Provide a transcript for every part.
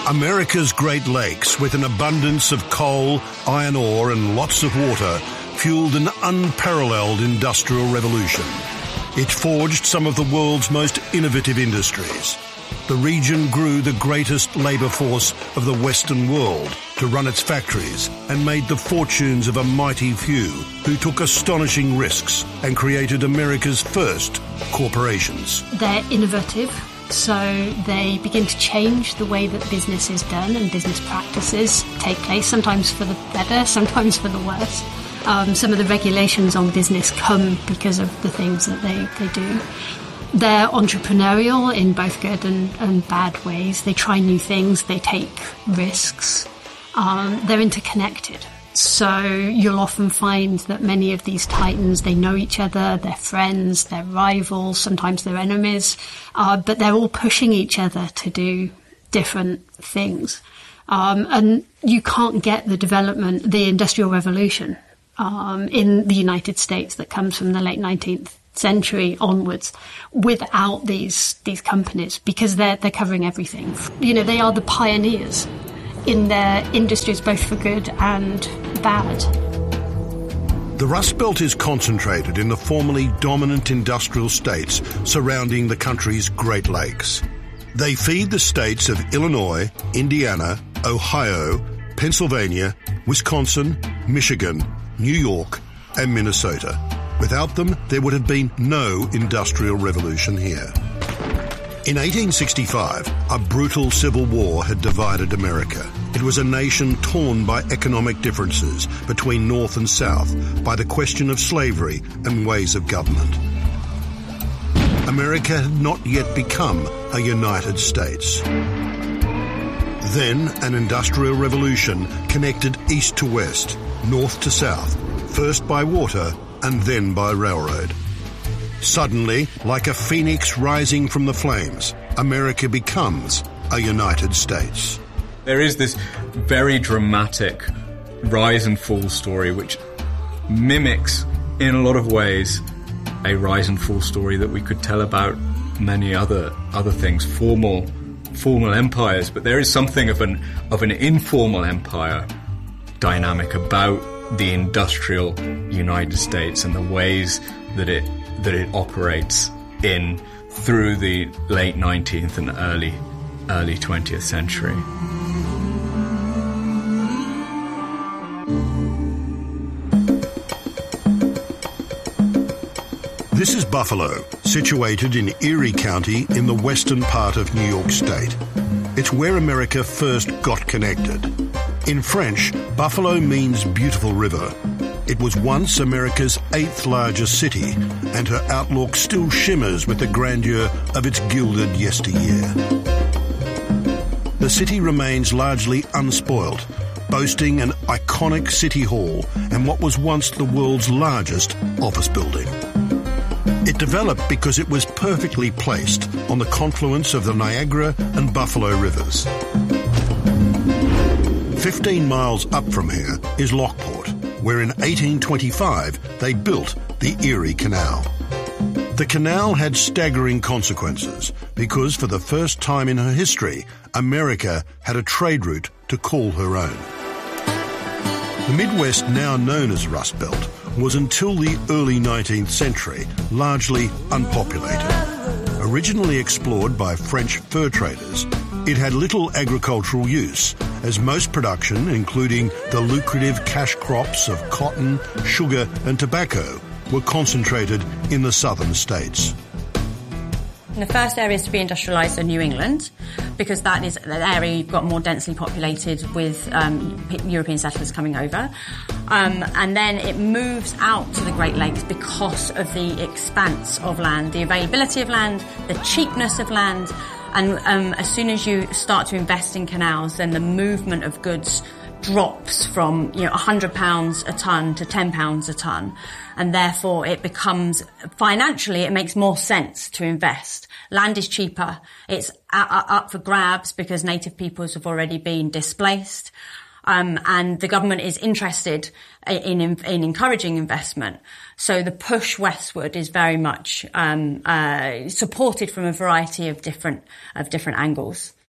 America's Great Lakes, with an abundance of coal, iron ore and lots of water, fueled an unparalleled industrial revolution. It forged some of the world's most innovative industries. The region grew the greatest labour force of the Western world to run its factories and made the fortunes of a mighty few who took astonishing risks and created America's first corporations. They're innovative, so they begin to change the way that business is done and business practices take place, sometimes for the better, sometimes for the worse. Some of the regulations on business come because of the things that they do. They're entrepreneurial in both good and bad ways. They try new things, they take risks. They're interconnected. So you'll often find that many of these titans, they know each other, they're friends, they're rivals, sometimes they're enemies, but they're all pushing each other to do different things. And you can't get the development, the Industrial Revolution in the United States that comes from the late 19th century onwards without these companies, because they're covering everything. You know, they are the pioneers in their industries, both for good and bad. The Rust Belt is concentrated in the formerly dominant industrial states surrounding the country's Great Lakes. They feed the states of Illinois, Indiana, Ohio, Pennsylvania, Wisconsin, Michigan, New York, and Minnesota. Without them, there would have been no industrial revolution here. In 1865, a brutal civil war had divided America. It was a nation torn by economic differences between North and South, by the question of slavery and ways of government. America had not yet become a United States. Then an industrial revolution connected east to west, north to south, first by water and then by railroad. Suddenly, like a phoenix rising from the flames, America becomes a United States. There is this very dramatic rise and fall story which mimics, in a lot of ways, a rise and fall story that we could tell about many other things, formal empires. But there is something of an informal empire dynamic about the industrial United States and the ways that it operates through the late 19th and early 20th century. This is Buffalo, situated in Erie County in the western part of New York State. It's where America first got connected. In French, Buffalo means beautiful river. It was once America's 8th largest city, and her outlook still shimmers with the grandeur of its gilded yesteryear. The city remains largely unspoilt, boasting an iconic city hall and what was once the world's largest office building. It developed because it was perfectly placed on the confluence of the Niagara and Buffalo rivers. 15 miles up from here is Lockport, where in 1825 they built the Erie Canal. The canal had staggering consequences because for the first time in her history, America had a trade route to call her own. The Midwest, now known as Rust Belt, was until the early 19th century largely unpopulated. Originally explored by French fur traders, it had little agricultural use, as most production, including the lucrative cash crops of cotton, sugar and tobacco, were concentrated in the southern states. The first areas to be industrialised are New England, because that is the area you've got more densely populated with European settlers coming over. And then it moves out to the Great Lakes because of the expanse of land, the availability of land, the cheapness of land. And as soon as you start to invest in canals, then the movement of goods drops from, £100 a tonne to £10 a tonne. And therefore it becomes, financially, it makes more sense to invest. Land is cheaper. It's up for grabs because native peoples have already been displaced. And the government is interested in encouraging investment. So the push westward is very much supported from a variety of different angles.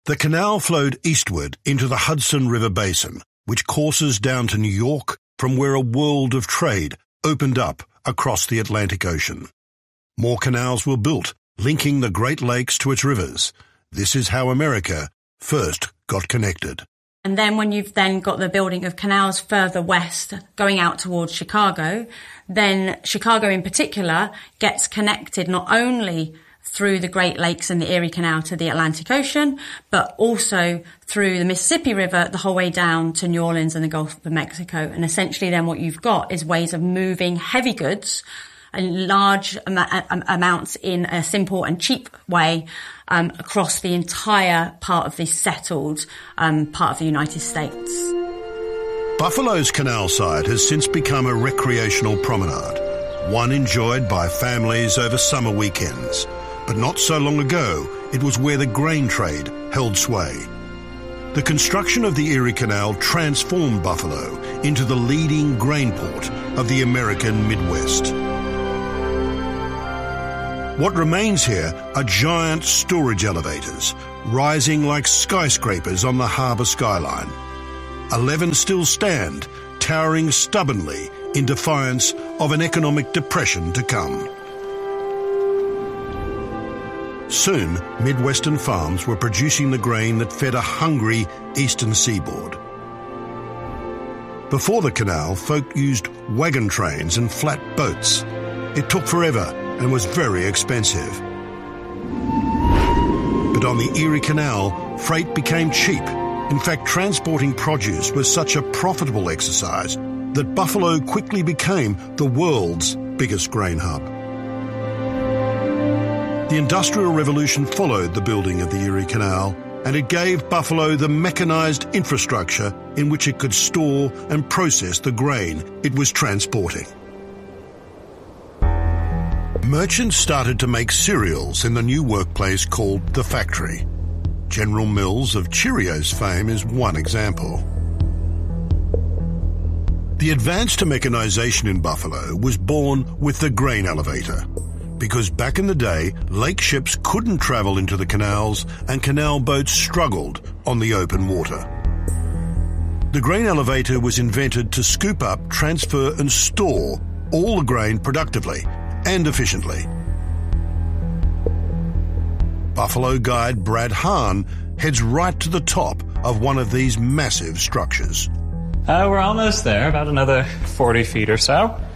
The canal flowed eastward into the Hudson River Basin, which courses down to New York, from where a world of trade opened up across the Atlantic Ocean. More canals were built, linking the Great Lakes to its rivers. This is how America first got connected. And then when you've then got the building of canals further west, going out towards Chicago, then Chicago in particular gets connected not only through the Great Lakes and the Erie Canal to the Atlantic Ocean, but also through the Mississippi River the whole way down to New Orleans and the Gulf of Mexico. And essentially then what you've got is ways of moving heavy goods and large amounts in a simple and cheap way across the entire part of this settled part of the United States. Buffalo's canal site has since become a recreational promenade, one enjoyed by families over summer weekends. But not so long ago, it was where the grain trade held sway. The construction of the Erie Canal transformed Buffalo into the leading grain port of the American Midwest. What remains here are giant storage elevators, rising like skyscrapers on the harbour skyline. 11 still stand, towering stubbornly in defiance of an economic depression to come. Soon, Midwestern farms were producing the grain that fed a hungry eastern seaboard. Before the canal, folk used wagon trains and flat boats. It took forever and was very expensive. But on the Erie Canal, freight became cheap. In fact, transporting produce was such a profitable exercise that Buffalo quickly became the world's biggest grain hub. The Industrial Revolution followed the building of the Erie Canal, and it gave Buffalo the mechanized infrastructure in which it could store and process the grain it was transporting. Merchants started to make cereals in the new workplace called the factory. General Mills of Cheerios fame is one example. The advance to mechanization in Buffalo was born with the grain elevator, because back in the day, lake ships couldn't travel into the canals and canal boats struggled on the open water. The grain elevator was invented to scoop up, transfer and store all the grain productively and efficiently. Buffalo guide Brad Hahn heads right to the top of one of these massive structures. We're almost there, about another 40 feet or so.